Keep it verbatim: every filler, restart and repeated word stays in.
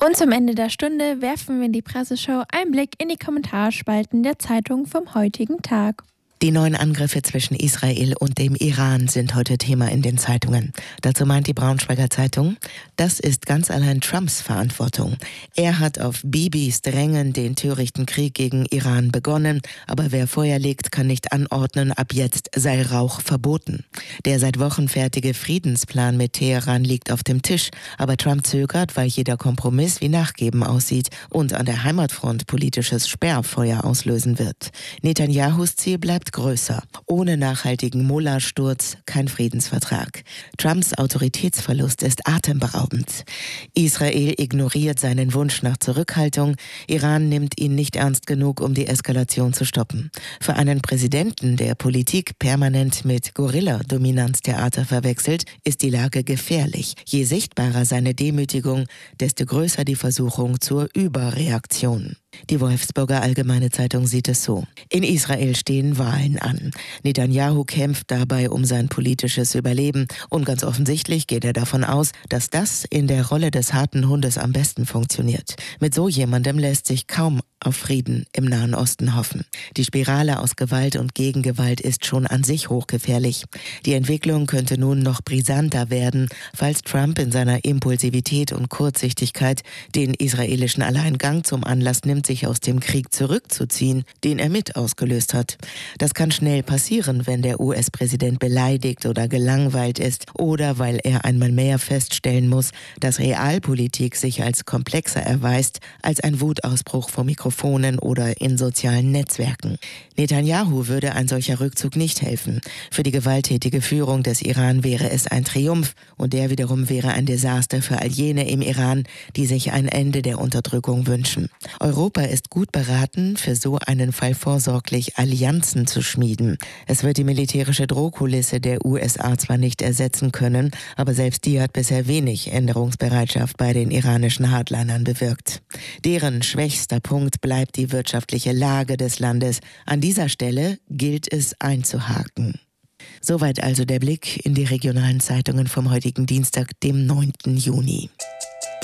Und zum Ende der Stunde werfen wir in die Presseschau einen Blick in die Kommentarspalten der Zeitung vom heutigen Tag. Die neuen Angriffe zwischen Israel und dem Iran sind heute Thema in den Zeitungen. Dazu meint die Braunschweiger Zeitung, das ist ganz allein Trumps Verantwortung. Er hat auf Bibis Drängen den törichten Krieg gegen Iran begonnen, aber wer Feuer legt, kann nicht anordnen, ab jetzt sei Rauch verboten. Der seit Wochen fertige Friedensplan mit Teheran liegt auf dem Tisch, aber Trump zögert, weil jeder Kompromiss wie Nachgeben aussieht und an der Heimatfront politisches Sperrfeuer auslösen wird. Netanyahus Ziel bleibt größer. Ohne nachhaltigen Mullah-Sturz kein Friedensvertrag. Trumps Autoritätsverlust ist atemberaubend. Israel ignoriert seinen Wunsch nach Zurückhaltung. Iran nimmt ihn nicht ernst genug, um die Eskalation zu stoppen. Für einen Präsidenten, der Politik permanent mit Gorilla-Dominanztheater verwechselt, ist die Lage gefährlich. Je sichtbarer seine Demütigung, desto größer die Versuchung zur Überreaktion. Die Wolfsburger Allgemeine Zeitung sieht es so. In Israel stehen Wahlen an. Netanyahu kämpft dabei um sein politisches Überleben und ganz offensichtlich geht er davon aus, dass das in der Rolle des harten Hundes am besten funktioniert. Mit so jemandem lässt sich kaum auf Frieden im Nahen Osten hoffen. Die Spirale aus Gewalt und Gegengewalt ist schon an sich hochgefährlich. Die Entwicklung könnte nun noch brisanter werden, falls Trump in seiner Impulsivität und Kurzsichtigkeit den israelischen Alleingang zum Anlass nimmt, sich aus dem Krieg zurückzuziehen, den er mit ausgelöst hat. Das kann schnell passieren, wenn der U S-Präsident beleidigt oder gelangweilt ist oder weil er einmal mehr feststellen muss, dass Realpolitik sich als komplexer erweist als ein Wutausbruch vor Mikrofonen oder in sozialen Netzwerken. Netanyahu würde ein solcher Rückzug nicht helfen. Für die gewalttätige Führung des Iran wäre es ein Triumph und der wiederum wäre ein Desaster für all jene im Iran, die sich ein Ende der Unterdrückung wünschen. Europa ist gut beraten, für so einen Fall vorsorglich Allianzen zu schmieden. Es wird die militärische Drohkulisse der U S A zwar nicht ersetzen können, aber selbst die hat bisher wenig Änderungsbereitschaft bei den iranischen Hardlinern bewirkt. Deren schwächster Punkt bleibt die wirtschaftliche Lage des Landes. An dieser Stelle gilt es einzuhaken. Soweit also der Blick in die regionalen Zeitungen vom heutigen Dienstag, dem neunten Juni.